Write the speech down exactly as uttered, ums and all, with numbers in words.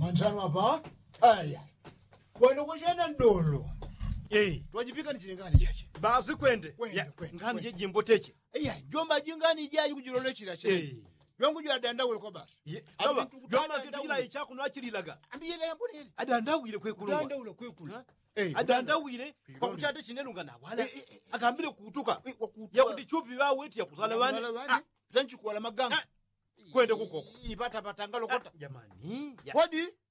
Manjano hapa. Haya. Kwenda kushana ndolo. Eh. Twajipika ni chilingani jaji. Bazi kwende. Kwende kwende. Ngani je jimbo teche. Eh, jomba jingani jaji kujirole chira chira. Eh. Yongu jwa danda ule ko basi. Aba, joma situkila ichaku nwachirilaga. Ambiyele yambone. Adandawire kwekulwa. Danda ule kwekula. Eh, adandawire kwa kuchate chinelunga na wala. Agambire kutuka. Ya kuti chupi ba weti ya kusala bani. Tanchi kuwala maganga. Kwende kukoko. Ipata patangalo kota. Jamani. Kodi?